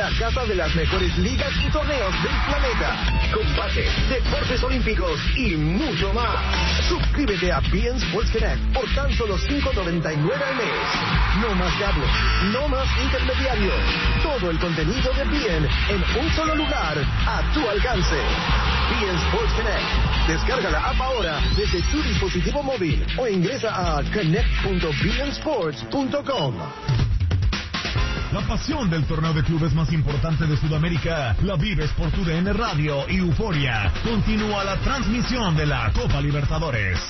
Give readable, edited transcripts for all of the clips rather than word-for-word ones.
la casa de las mejores ligas y torneos del planeta. Combate, deportes olímpicos y mucho más. Suscríbete a beIN Sports Connect por tan solo $5.99 al mes. No más cable, no más intermediario. Todo el contenido de beIN en un solo lugar, a tu alcance. beIN Sports Connect. Descarga la app ahora desde tu dispositivo móvil o ingresa a connect.beinsports.com. La pasión del torneo de clubes más importante de Sudamérica la vives por tu DN Radio y Euforia. Continúa la transmisión de la Copa Libertadores.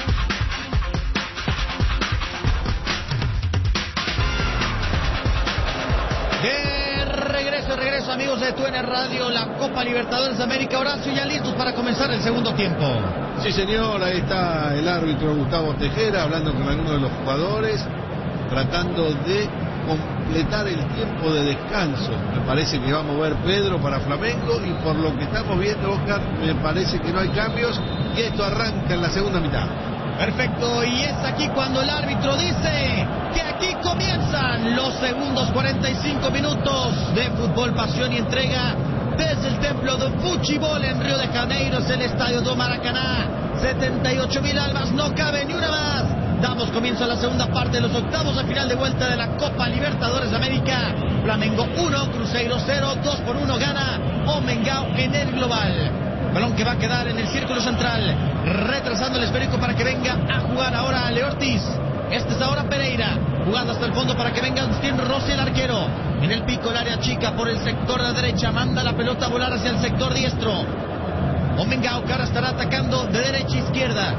Regreso amigos de TUN Radio, la Copa Libertadores de América. Horacio, ya listos para comenzar el segundo tiempo. Sí señor, ahí está el árbitro Gustavo Tejera hablando con algunos de los jugadores, tratando de completar el tiempo de descanso. Me parece que va a mover Pedro para Flamengo y por lo que estamos viendo, Oscar, me parece que no hay cambios y esto arranca en la segunda mitad. Perfecto, y es aquí cuando el árbitro dice que aquí comienzan los segundos 45 minutos de fútbol, pasión y entrega desde el templo de Fuchibol en Río de Janeiro, es el estadio do Maracaná. 78.000 almas, no cabe ni una más. Damos comienzo a la segunda parte de los octavos de final de vuelta de la Copa Libertadores de América. Flamengo 1, Cruzeiro 0, 2-1 gana Omengao en el global. Balón que va a quedar en el círculo central, retrasando el esférico para que venga a jugar ahora Ale Ortiz. Este es ahora Pereira, jugando hasta el fondo para que venga Agustín Rossi, el arquero. En el pico, el área chica por el sector de derecha, manda la pelota a volar hacia el sector diestro. Omengao que ahora estará atacando de derecha a izquierda.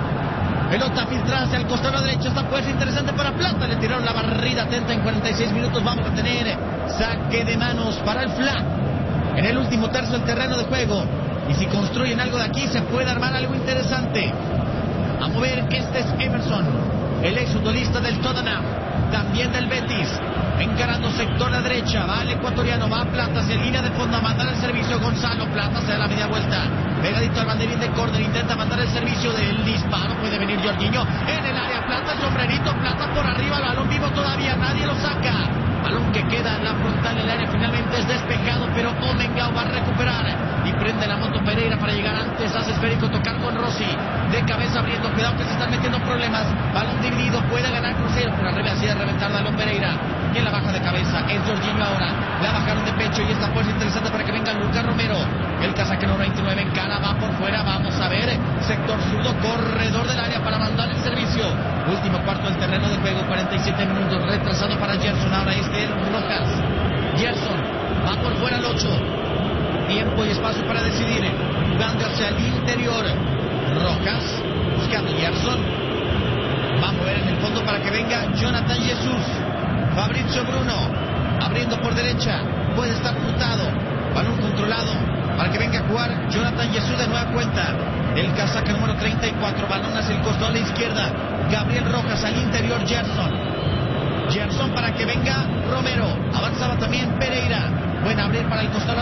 Pelota filtrada hacia el costado derecho, esta puede ser interesante para Plata, le tiraron la barrida atenta en 46 minutos, vamos a tener saque de manos para el FLA. En el último tercio del terreno de juego. Y si construyen algo de aquí, se puede armar algo interesante. Vamos a ver que este es Emerson, el ex futbolista del Tottenham, también del Betis, encarando sector a la derecha, va el ecuatoriano, va a Plata, hacia línea de fondo a mandar el servicio. Gonzalo Plata se da la media vuelta, pegadito al banderín de córner, intenta mandar el servicio del disparo, puede venir Jorginho, en el área Plata, el sombrerito, Plata por arriba, el balón vivo todavía, nadie lo saca. Balón que queda en la frontal del área, finalmente es despejado, pero Omengao va a recuperar y prende la moto Pereira para llegar antes, hace esférico, tocar con Rossi, de cabeza abriendo, cuidado que se están metiendo problemas. Balón dividido, puede ganar Cruzeiro, pero al revés, así de reventar balón Pereira. Y en la baja de cabeza es Jorginho ahora, la bajaron de pecho y esta puede ser interesante para que venga Lucas Romero. El casaqueno 29 en cara, va por fuera, vamos a ver, sector zurdo, corredor del área para mandar el servicio. Último cuarto del terreno de juego, 47 minutos, retrasado para Gerson, ahora Rojas. Gerson va por fuera al 8. Tiempo y espacio para decidir. Jugando hacia el interior. Rojas buscando Gerson. Va a mover en el fondo para que venga Jonathan Jesús. Fabrizio Bruno abriendo por derecha. Puede estar cruzado. Balón controlado para que venga a jugar Jonathan Jesús de nueva cuenta. El casaca número 34. Balón hacia el costado a la izquierda. Gabriel Rojas al interior. Gerson para que venga Romero. Avanzaba también Pereira. Puede abrir para el costado